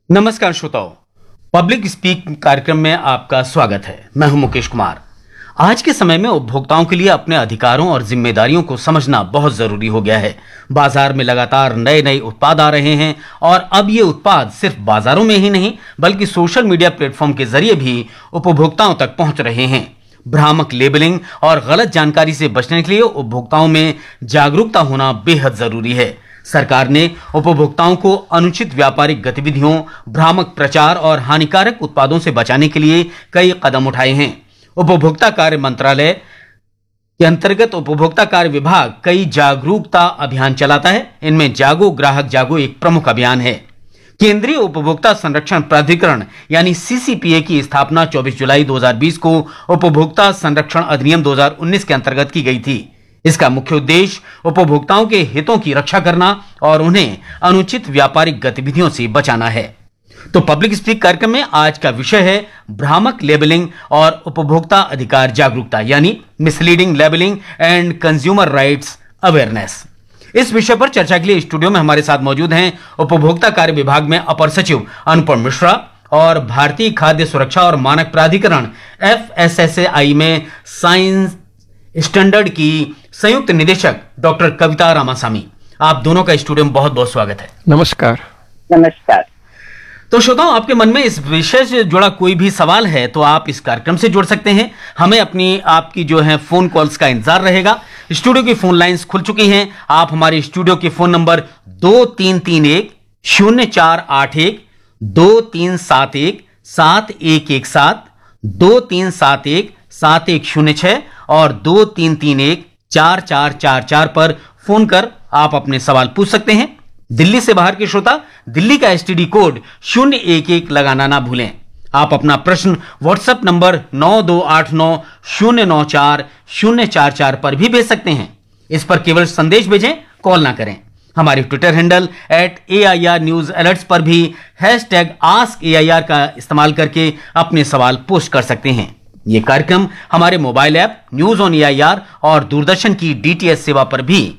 नमस्कार श्रोताओं, public speak कार्यक्रम में आपका स्वागत है। मैं हूं मुकेश कुमार। आज के समय में उपभोक्ताओं के लिए अपने अधिकारों और जिम्मेदारियों को समझना बहुत जरूरी हो गया है। बाजार में लगातार नए नए उत्पाद आ रहे हैं और अब ये उत्पाद सिर्फ बाजारों में ही नहीं बल्कि सोशल मीडिया प्लेटफॉर्म के जरिए भी उपभोक्ताओं तक पहुंच रहे हैं। भ्रामक लेबलिंग और गलत जानकारी से बचने के लिए उपभोक्ताओं में जागरूकता होना बेहद जरूरी है। सरकार ने उपभोक्ताओं को अनुचित व्यापारिक गतिविधियों, भ्रामक प्रचार और हानिकारक उत्पादों से बचाने के लिए कई कदम उठाए हैं। उपभोक्ता कार्य मंत्रालय के अंतर्गत उपभोक्ता कार्य विभाग कई जागरूकता अभियान चलाता है। इनमें जागो ग्राहक जागो एक प्रमुख अभियान है। केंद्रीय उपभोक्ता संरक्षण प्राधिकरण यानी सीसीपीए की स्थापना 24 जुलाई 2020 को उपभोक्ता संरक्षण अधिनियम 2019 के अंतर्गत की गई थी। इसका मुख्य उद्देश्य उपभोक्ताओं के हितों की रक्षा करना और उन्हें अनुचित व्यापारिक गतिविधियों से बचाना है। तो पब्लिक स्पीक कार्यक्रम में आज का विषय है भ्रामक लेबलिंग और उपभोक्ता अधिकार जागरूकता यानी misleading labelling and consumer rights awareness. इस विषय पर चर्चा के लिए स्टूडियो में हमारे साथ मौजूद हैं उपभोक्ता कार्य विभाग में अपर सचिव अनुपम मिश्रा और भारतीय खाद्य सुरक्षा और मानक प्राधिकरण FSSAI में साइंस स्टैंडर्ड की संयुक्त निदेशक डॉक्टर कविता रामासामी। आप दोनों का स्टूडियो में बहुत बहुत स्वागत है। नमस्कार। नमस्कार। तो श्रोताओं, आपके मन में इस विषय से जुड़ा कोई भी सवाल है तो आप इस कार्यक्रम से जुड़ सकते हैं। हमें आपकी जो है फोन कॉल्स का इंतजार रहेगा। स्टूडियो की फोन लाइंस खुल चुकी हैं। आप हमारे स्टूडियो के फोन नंबर 2331 0481 2371 7117 2371 7106 और 2331 4444 पर फोन कर आप अपने सवाल पूछ सकते हैं। दिल्ली से बाहर के श्रोता दिल्ली का एसटीडी कोड 011 लगाना ना भूलें। आप अपना प्रश्न व्हाट्सएप नंबर 9289094044 पर भी भेज सकते हैं। इस पर केवल संदेश भेजें, कॉल ना करें। हमारे Twitter handle @AIR News Alerts पर भी #AskAIR का इस्तेमाल करके अपने सवाल पोस्ट कर सकते हैं। ये कार्यक्रम हमारे mobile app news on AIR और दूरदर्शन की DTH सेवा पर भी